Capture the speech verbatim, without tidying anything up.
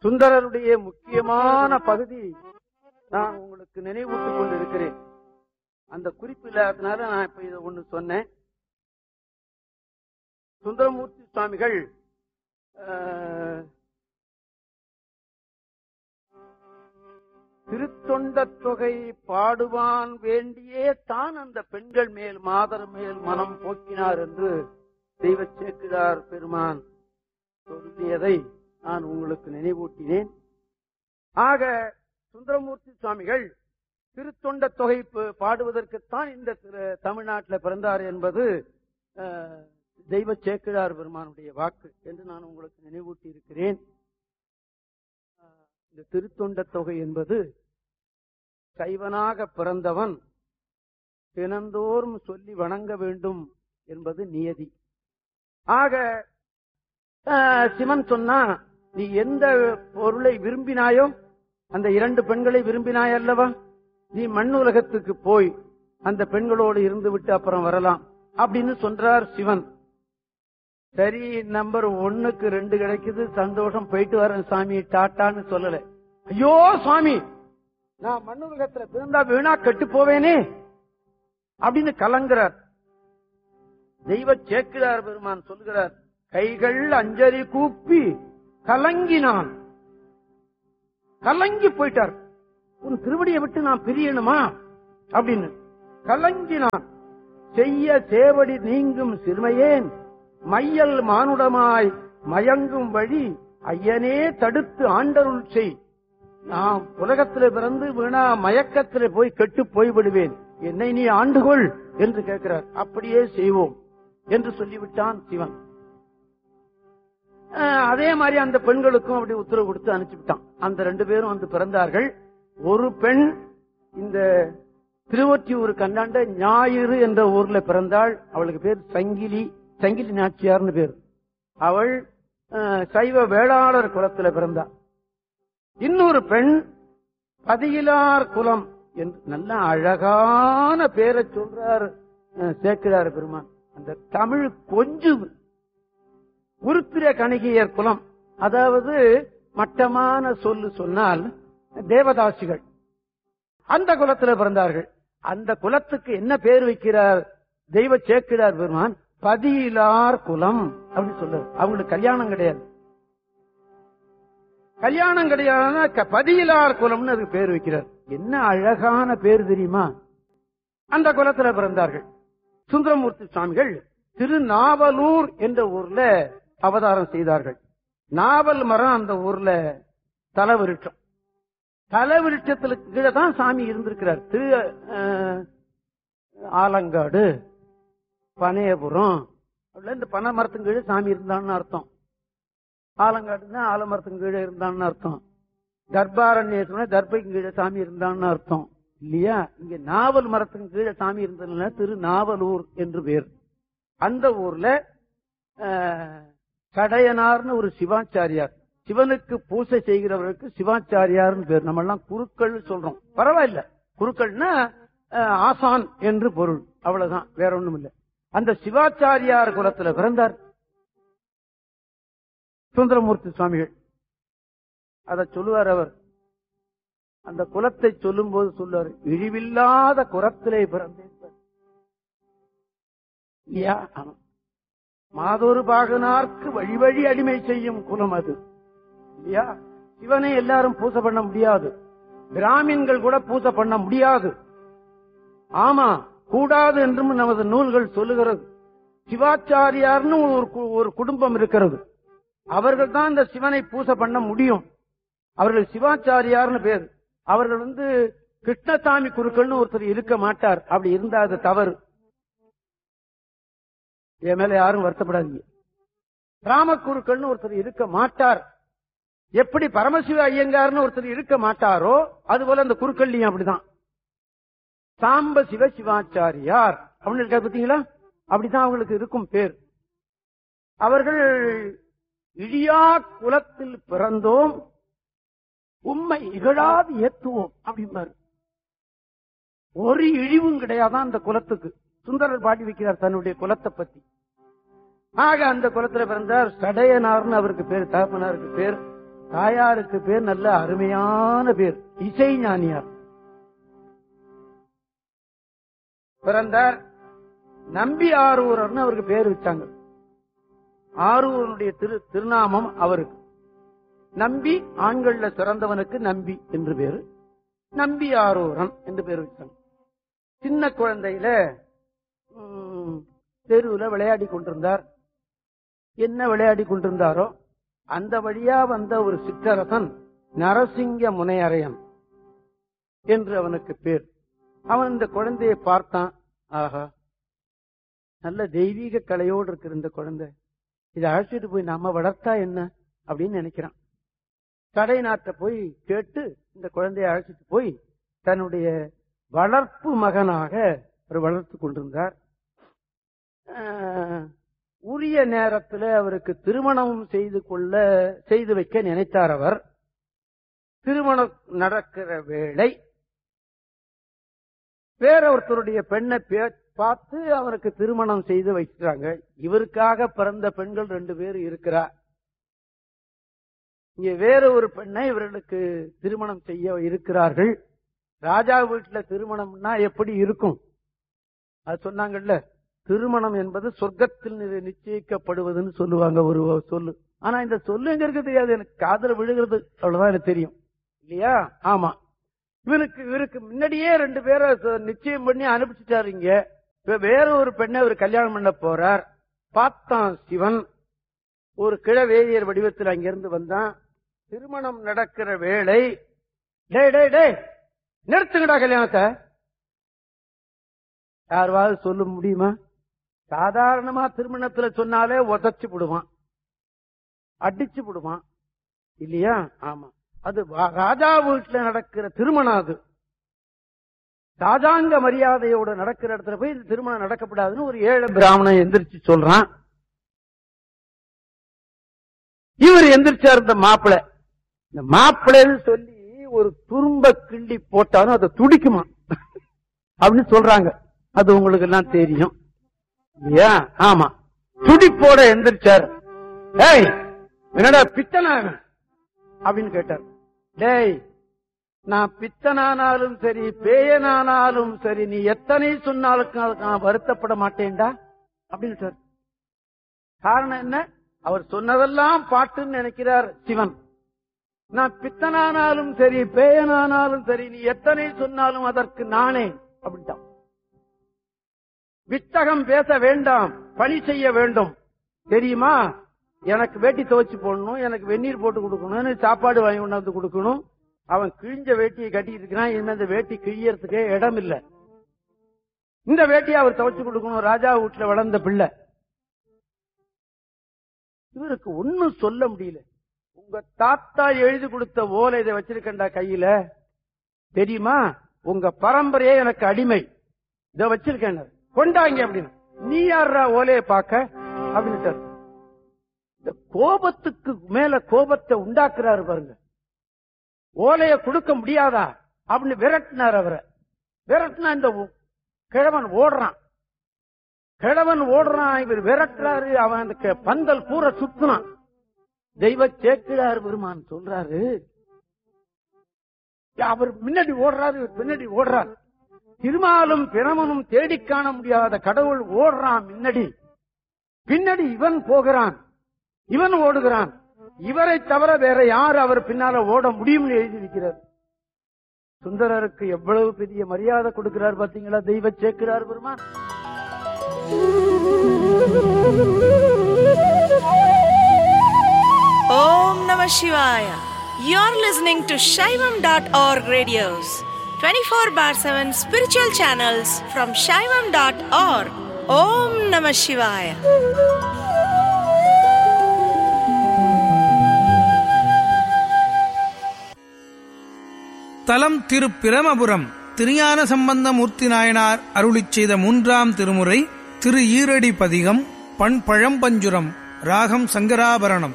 சுந்தரருடைய முக்கியமான பகுதி நான் உங்களுக்கு நினைவூட்டிக் கொண்டிருக்கிறேன். அந்த குறிப்பு இல்லாததுனால நான் இப்ப இதை ஒண்ணு சொன்னேன். சுந்தரமூர்த்தி சுவாமிகள் திருத்தொண்ட தொகை பாடுவான் வேண்டியே தான் அந்த பெண்கள் மேல் மாதர் மேல் மனம் போக்கினார் என்று தெய்வ சேக்கிழார் பெருமான் சொல்லியதை நான் உங்களுக்கு நினைவூட்டினேன். ஆக சுந்தரமூர்த்தி சுவாமிகள் திருத்தொண்ட தொகை பாடுவதற்குத்தான் இந்த தமிழ்நாட்டில் பிறந்தார் என்பது தெய்வ சேக்கிழார் பெருமானுடைய வாக்கு என்று நான் உங்களுக்கு நினைவூட்டி இருக்கிறேன். இந்த திருத்தொண்ட தொகை என்பது சைவனாக பிறந்தவன் தினந்தோறும் சொல்லி வணங்க வேண்டும் என்பது நியதி. ஆக சிவன் சொன்னா, நீ எந்த பொருளை விரும்பினாயோ அந்த இரண்டு பெண்களை விரும்பினாய் அல்லவா, நீ மண் உலகத்துக்கு போய் அந்த பெண்களோடு இருந்து விட்டு அப்புறம் வரலாம் அப்படின்னு சொல்றார் சிவன். சரி, நம்பர் ஒண்ணுக்கு ரெண்டு கிடைக்குது, சந்தோஷம், போயிட்டு வரேன் சாமி டாட்டான்னு சொல்லல. ஐயோ சுவாமி, நான் மண் உலகத்துல பிறந்தா வீணா கெட்டு போவேனே அப்படின்னு கலங்குறார். தெய்வ சேக்கிழார் பெருமான் சொல்கிறார், கைகள் அஞ்சலி கூப்பி கலங்கினான். கலங்கி போயிட்டார். உன் திருவடியை விட்டு நான் பிரியணுமா அப்படின்னு கலங்கினான். செய்ய சேவடி நீங்கும் சிறுமையேன் மையல் மானுடமாய் மயங்கும் வழி ஐயனே தடுத்து ஆண்டருள் செய். நான் உலகத்தில் பிறந்து வீணா மயக்கத்தில் போய் கெட்டு போய்விடுவேன், என்னை நீ ஆண்டுகொள் என்று கேட்கிறார். அப்படியே செய்வோம் என்று சொல்லிவிட்டான் சிவன். அதே மாதிரி அந்த பெண்களுக்கும் அப்படி உத்தரவு கொடுத்து அனுப்பிவிட்டான். அந்த ரெண்டு பேரும் வந்து பிறந்தார்கள். ஒரு பெண் இந்த திருவொற்றியூர் கண்டாண்ட ஞாயிறு என்ற ஊர்ல பிறந்தாள். அவளுக்கு பேர் சங்கிலி, சங்கிலி நாச்சியார்னு பேர். அவள் சைவ வேளாளர் குலத்துல பிறந்தாள். இன்னொரு பெண் பதியிலார் குலம் என்று நல்ல அழகான பேரை சொல்றார் சேக்கிழார் பெருமான். அந்த தமிழ் கொஞ்சம் உருத்திர கணிகையர் குலம், அதாவது மட்டமான சொல்லு சொன்னால் தேவதாசிகள், அந்த குலத்தில் பிறந்தார்கள். அந்த குலத்துக்கு என்ன பேர் வைக்கிறார் தெய்வ சேக்கிழார் பெருமான்? பதியிலார் குலம் அப்படின்னு சொல்றார். அவங்களுக்கு கல்யாணம் கிடையாது. கல்யாணம் கிடையாது, பதியிலார் குலம்னு அதுக்கு பேர் வைக்கிறார். என்ன அழகான பேர் தெரியுமா? அந்த குலத்தில் பிறந்தார்கள். சுந்தரமூர்த்தி சுவாமிகள் திருநாவலூர் என்ற ஊர்ல அவதாரம் செய்தார்கள். நாவல் மரம் அந்த ஊர்ல தலவிருட்சம். தலவிருட்சத்துக்கு கீழே தான் சாமி இருந்திருக்கிறார். திரு ஆலங்காடு, பனையபுரம், இந்த பனை மரத்துக்கு கீழே சாமி இருந்தான்னு அர்த்தம். ஆலங்காடுன்னா ஆலமரத்துக்கு கீழே இருந்தான்னு அர்த்தம். கர்ப்பாரண்ய தர்பைக்கு கீழே சாமி இருந்தான்னு அர்த்தம் இல்லையா? இங்க நாவல் மரத்துக்கு கீழே சாமி இருந்ததுனால திரு நாவலூர் என்று பேர். அந்த ஊர்ல கடையனார்னு ஒரு சிவாச்சாரியார், சிவனுக்கு பூசை செய்கிறவருக்கு சிவாச்சாரியார்னு பேர். நம்ம எல்லாம் குருக்கள் சொல்றோம், பரவாயில்ல. குருக்கள்னா ஆசான் என்று பொருள், அவ்வளவுதான், வேற ஒண்ணும் இல்லை. அந்த சிவாச்சாரியார் குலத்துல பிறந்தார் சுந்தரமூர்த்தி சுவாமிகள். அத சொல்லுவார் அவர். அந்த குலத்தை சொல்லும் போது சொல்லுவார், இழிவில்லாத குலத்திலே பிறந்தேன். மாதொரு பாகனார்க்கு வழி வழி அடிமை செய்யும் குலம் அது இல்லையா? சிவனை எல்லாரும் பூசை பண்ண முடியாது, பிராமின்கள் கூட பூசை பண்ண முடியாது. ஆமா, கூடாது என்றும் நமது நூல்கள் சொல்லுகிறது. சிவாச்சாரியார்னு ஒரு குடும்பம் இருக்கிறது. அவர்கள் தான் இந்த சிவனை பூசை பண்ண முடியும். அவர்கள் சிவாச்சாரியார்னு பேர். அவர்கள் வந்து கிருஷ்ணசாமி குருக்கள்னு ஒருத்தர் இருக்க மாட்டார். அப்படி இருந்தா அது தவறு. என் மேல யாரும் வருத்தப்படாதீங்க. ராமக்குருக்கள்னு ஒருத்தர் இருக்க மாட்டார். எப்படி பரமசிவ ஐயங்கார்னு ஒருத்தர் இருக்க மாட்டாரோ அதுபோல அந்த குருக்கள்லையும் அப்படிதான். சாம்ப சிவ சிவாச்சாரியார் அப்படின்னு இருக்கா பார்த்தீங்களா? அப்படிதான் அவங்களுக்கு இருக்கும் பேர். அவர்கள் இழியா குலத்தில் பிறந்தோம், உம்மை இகழாது ஏத்துவோம் அப்படிம்பாரு. ஒரு இழிவும் கிடையாதான் அந்த குலத்துக்கு. சுந்தரர் பாடி வைக்கிறார் தன்னுடைய குலத்தை பத்தி. ஆக அந்த குலத்துல பிறந்தார். சடையனார்னு அவருக்கு பேர், தகப்பனாருக்கு பேர். தாயாருக்கு பேர் நல்ல அருமையான பேர், இசை ஞானியார். பிறந்தார். நம்பி ஆரூரர்னு அவருக்கு பேர் வச்சாங்க. ஆரூரனுடைய திரு திருநாமம் அவருக்கு. நம்பி ஆண்கள்ல சிறந்தவனுக்கு நம்பி என்று பேரு, நம்பி ஆரூரன் என்று பேர் வச்சாங்க. சின்ன குழந்தையில தெருவுல விளையாடி கொண்டிருந்தார். என்ன விளையாடி கொண்டிருந்தாரோ அந்த வழியா வந்த ஒரு சிற்றரசன் நரசிங்க முனையரையன் என்று அவனுக்கு பேர். அவன் இந்த குழந்தையை பார்த்தான். ஆஹா, நல்ல தெய்வீக கலையோடு இருக்கிற இந்த குழந்தை, இதை அழைச்சிட்டு போய் நாம வளர்த்தா என்ன அப்படின்னு நினைக்கிறான். கடை நாட்ட போய் கேட்டு இந்த குழந்தையை அழைச்சிட்டு போய் தன்னுடைய வளர்ப்பு மகனாக அவர் வளர்த்து கொண்டிருந்தார். உரிய நேரத்தில் அவருக்கு திருமணம் செய்து கொள்ள செய்து வைக்க நினைத்தார். அவர் திருமணம் நடக்கிற வேளை வேற ஒருத்தருடைய பெண்ணை பார்த்து அவருக்கு திருமணம் செய்து வைக்கிறாங்க. இவருக்காக பிறந்த பெண்கள் ரெண்டு பேர் இருக்கிறார். இங்க வேற ஒரு பெண்ணை இவர்களுக்கு திருமணம் செய்ய இருக்கிறார்கள். ராஜா வீட்டுல திருமணம்னா எப்படி இருக்கும் அது சொன்னாங்கல்ல. திருமணம் என்பது சொர்க்கத்தில் நிச்சயிக்கப்படுவதுன்னு சொல்லுவாங்க ஒரு சொல்லு. ஆனா இந்த சொல்லு எங்க இருக்கு தெரியாது, எனக்கு காதல விழுகிறது அவ்வளவுதான் எனக்கு தெரியும் இல்லையா. ஆமா, இவனுக்கு இவருக்கு முன்னாடியே ரெண்டு பேரை நிச்சயம் பண்ணி அனுப்பிச்சுட்டாரு. இங்க வேற ஒரு பெண்ணை அவர் கல்யாணம் பண்ண போறார். பார்த்தான் சிவன் ஒரு கிழவேதியர் வடிவத்தில் அங்கிருந்து வந்தான். திருமணம் நடக்கிற வேளை, டே டே டே நிறுத்துங்கடா கல்யாணத்தை. யாராவது சொல்ல முடியுமா? சாதாரணமா திருமணத்துல சொன்னாலே உதச்சு விடுவான், அடிச்சு விடுவான் இல்லையா. ஆமா, அது ராஜா வீட்டுல நடக்கிற திருமணம். அது ராஜாங்க மரியாதையோட நடக்கிற இடத்துல போய் இந்த திருமணம் நடக்கப்படாதுன்னு ஒரு ஏழை பிராமணன் எந்திரிச்சு சொல்றான். இவர் எந்திரிச்சார். இந்த மாப்பிள்ளை, இந்த மாப்பிள்ளைன்னு சொல்லி ஒரு துரும்ப கிண்டி போட்டாலும் அதை துடிக்குமா அப்படின்னு சொல்றாங்க. அது உங்களுக்கு எல்லாம் தெரியும் இல்லையா. ஆமா, துடிப்போட எந்திரிச்சார். ஏய் என்னடா பித்தனா அப்படின்னு கேட்டார். டேய், நான் பித்தனானாலும் சரி பேயனானாலும் சரி நீ எத்தனை சொன்னாலும் நான் வருத்தப்பட மாட்டேன்டா அப்படின்னு. காரணம் என்ன? அவர் சொன்னதெல்லாம் பாட்டுன்னு நினைக்கிறார் சிவன். நான் பித்தனானாலும் சரி பேயனானாலும் சரி நீ எத்தனை சொன்னாலும் அதற்கு நானே அப்படின்ட்டான். வித்தகம் பேச வேண்டாம், பணி செய்ய வேண்டும். தெரியுமா, எனக்கு வேட்டி துவைச்சு போடணும், எனக்கு வெந்நீர் போட்டு கொடுக்கணும், சாப்பாடு வாங்கி கொண்டாந்து கொடுக்கணும். அவன் கிழிஞ்ச வேட்டியை கட்டிட்டு இருக்கிறான். என்ன இந்த வேட்டி கிழியறதுக்கே இடம் இல்ல. இந்த வேட்டியை அவர் துவைச்சு கொடுக்கணும். ராஜா வீட்டுல வளர்ந்த பிள்ளை. இவருக்கு ஒன்னும் சொல்ல முடியல. உங்க தாத்தா எழுதி கொடுத்த ஓலை இதை வச்சிருக்கண்டா கையில, தெரியுமா? உங்க பரம்பரையே எனக்கு அடிமை, இதை வச்சிருக்கேன், கொண்டாங்க அப்படின்னு. நீ யாரா ஓலையை பார்க்க அப்படின்னு. இந்த கோபத்துக்கு மேல கோபத்தை உண்டாக்குறாரு பாருங்க. ஓலையை கொடுக்க முடியாதா அப்படின்னு விரட்டினார் அவரை. விரட்டினா இந்த கிழவன் ஓடுறான். கிழவன் ஓடுறான், இவர் விரட்டுறாரு. அவன் அந்த பந்தல் பூரா சுத்தினான். தெய்வ சேக்கிழார் பெருமான் சொல்றாரு, அவர் முன்னாடி ஓடுறாரு, பின்னாடி ஓடுறார். திருமாலும் பிரமனும் தேடி காண முடியாத கடவுள் ஓடுறான் முன்னாடி, பின்னாடி இவன் போகிறான், இவன் ஓடுகிறான். இவரை தவிர வேற யார் அவர் பின்னால ஓட முடியும்னு எழுதியிருக்கிறார். சுந்தரருக்கு எவ்வளவு பெரிய மரியாதை கொடுக்கிறார் பாத்தீங்களா தெய்வ சேக்கிழார் பெருமான். Om Namah Shivaya. You're listening to Shaivam dot org radios, twenty-four bar seven spiritual channels from Shaivam dot org. Om Namah Shivaya. தலம் திரு பிரமபுரம். திருஞான சம்பந்தமூர்த்தி நாயனார் அருளிச் செய்த மூன்றாம் திருமுறை திரு ஈரடி பதிகம். பண் பழம்பஞ்சுரம். ராகம் சங்கராபரணம்.